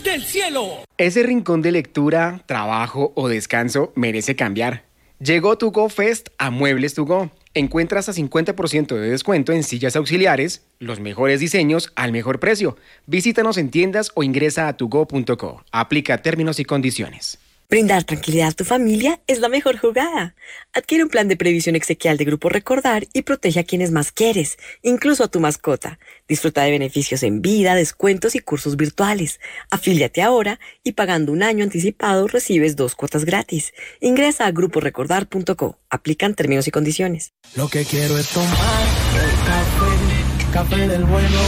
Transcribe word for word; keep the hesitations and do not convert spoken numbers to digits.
del cielo. Ese rincón de lectura, trabajo o descanso merece cambiar. Llegó To Go Fest a Muebles To Go. Encuentras hasta cincuenta por ciento de descuento en sillas auxiliares, los mejores diseños al mejor precio. Visítanos en tiendas o ingresa a tugo punto co. Aplica términos y condiciones. Brindar tranquilidad a tu familia es la mejor jugada. Adquiere un plan de previsión exequial de Grupo Recordar y protege a quienes más quieres, incluso a tu mascota. Disfruta de beneficios en vida, descuentos y cursos virtuales. Afíliate ahora y pagando un año anticipado recibes dos cuotas gratis. Ingresa a grupo recordar punto co. Aplican términos y condiciones. Lo que quiero es tomar el café, café del bueno.